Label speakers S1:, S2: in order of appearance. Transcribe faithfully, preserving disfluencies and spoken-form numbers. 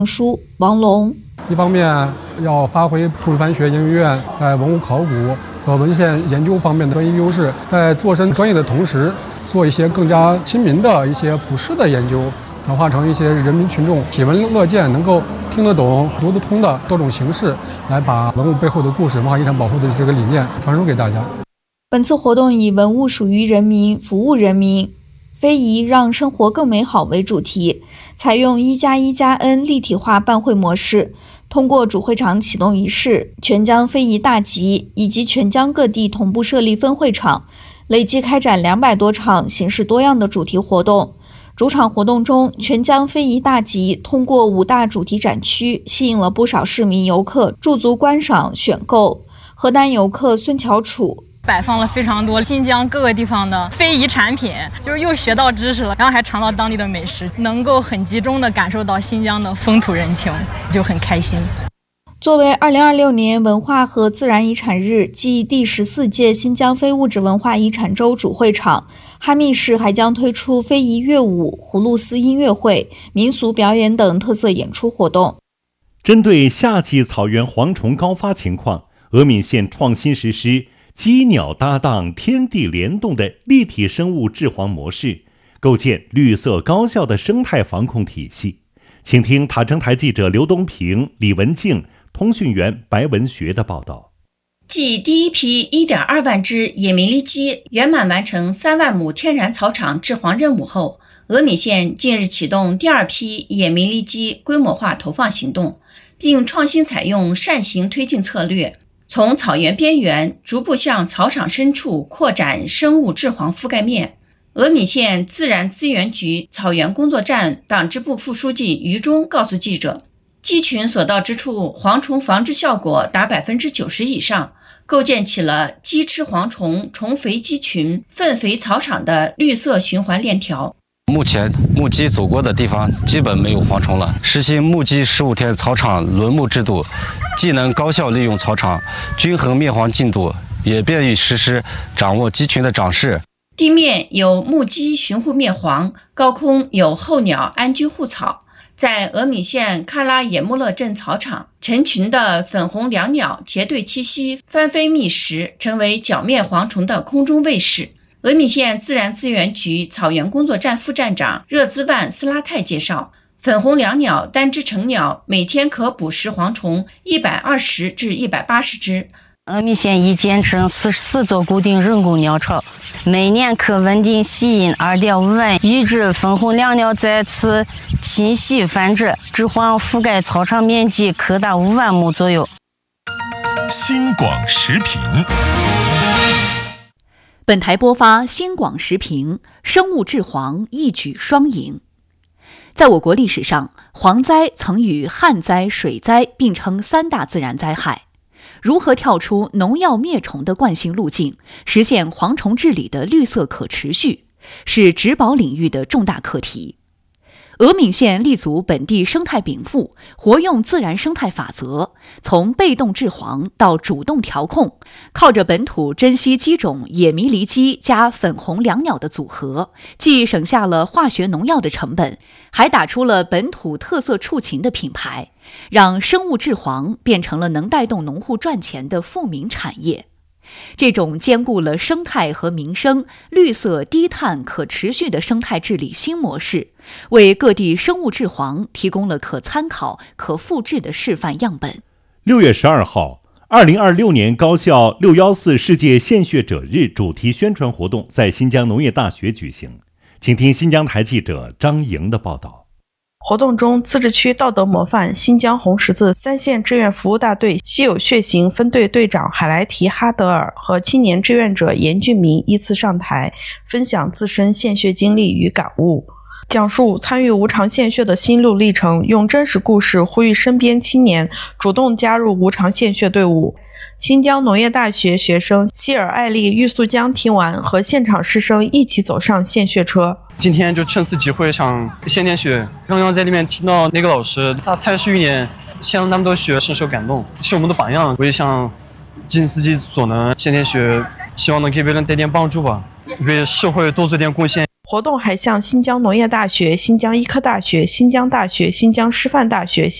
S1: 书王龙。
S2: 一方面要发挥普凡学研究院在文物考古和文献研究方面的专业优势，在做深专业的同时，做一些更加亲民的一些普世的研究，转化成一些人民群众喜闻乐见、能够听得懂、读得通的多种形式，来把文物背后的故事、文化遗产保护的这个理念传输给大家。
S1: 本次活动以文物属于人民，服务人民，非遗让生活更美好为主题，采用一加一加 N 立体化办会模式，通过主会场启动仪式、全疆非遗大集以及全疆各地同步设立分会场，累计开展两百多场形式多样的主题活动。主场活动中，全疆非遗大集通过五大主题展区，吸引了不少市民游客驻足观赏、选购。河南游客孙乔楚
S3: 摆放了非常多新疆各个地方的非遗产品，就是又学到知识了，然后还尝到当地的美食，能够很集中地感受到新疆的风土人情，就很开心。
S1: 作为二零二六年文化和自然遗产日暨第十四届新疆非物质文化遗产周主会场，哈密市还将推出非遗乐舞、葫芦丝音乐会、民俗表演等特色演出活动。
S4: 针对夏季草原蝗虫高发情况，峨眉县创新实施鸡鸟搭档、天地联动的立体生物治蝗模式，构建绿色高效的生态防控体系。请听塔城台记者刘东平、李文静、通讯员白文学的报道。
S5: 继第一批 一点二万只野迷离鸡圆满完成三万亩天然草场治蝗任务后，峨眉县近日启动第二批野迷离鸡规模化投放行动，并创新采用扇形推进策略，从草原边缘逐步向草场深处扩展生物治蝗覆盖面。峨眉县自然资源局草原工作站党支部副书记于忠告诉记者，鸡群所到之处，蝗虫防治效果达百分之九十以上，构建起了鸡吃蝗虫、虫肥鸡群、粪肥草场的绿色循环链条。
S6: 目前牧鸡走过的地方基本没有蝗虫了，实行牧鸡十五天草场轮牧制度，既能高效利用草场，均衡灭蝗进度，也便于实施掌握鸡群的长势。
S5: 地面有牧鸡巡护灭蝗，高空有候鸟安居护草。在峨眉县喀拉野木勒镇草场，成群的粉红椋鸟结队栖息，翻飞觅食，成为剿灭蝗虫的空中卫士。峨眉县自然资源局草原工作站副站长热兹万斯拉泰介绍，粉红椋鸟单只成鸟每天可捕食蝗虫一百二十至一百八十只。
S7: 峨眉县已建成四十四座固定人工鸟巢，每年可稳定吸引 二点五万预制粉红椋鸟在此栖息繁殖，治蝗覆盖草场面积可达五万亩左右。
S8: 新广时评，
S9: 本台播发新广时评，生物治蝗一举双赢。在我国历史上，蝗灾曾与旱灾、水灾并称三大自然灾害。如何跳出农药灭虫的惯性路径，实现蝗虫治理的绿色可持续，是植保领域的重大课题。峨眉县立足本地生态禀赋，活用自然生态法则，从被动治蝗到主动调控，靠着本土珍稀鸡种野迷离鸡加粉红椋鸟的组合，既省下了化学农药的成本，还打出了本土特色畜禽的品牌，让生物治蝗变成了能带动农户赚钱的富民产业。这种兼顾了生态和民生、绿色、低碳、可持续的生态治理新模式，为各地生物治蝗提供了可参考、可复制的示范样本。
S4: 六月十二号，二零二六年高校六一四世界献血者日主题宣传活动在新疆农业大学举行，请听新疆台记者张莹的报道。
S10: 活动中，自治区道德模范新疆红十字三线志愿服务大队稀有血型分队队长海莱提哈德尔和青年志愿者严俊民依次上台，分享自身献血经历与感悟，讲述参与无偿献血的心路历程，用真实故事呼吁身边青年主动加入无偿献血队伍。新疆农业大学学生希尔艾丽、玉素江听完，和现场师生一起走上献血车。
S11: 今天就趁此机会想献点血，刚刚在里面听到那个老师他才十余年献了那么多血，深受感动，是我们的榜样。我也想尽自己所能献点血，希望能给别人带点帮助吧，为社会多做点贡献。
S10: 活动还向新疆农业大学、新疆医科大学、新疆大学、新疆师范大学、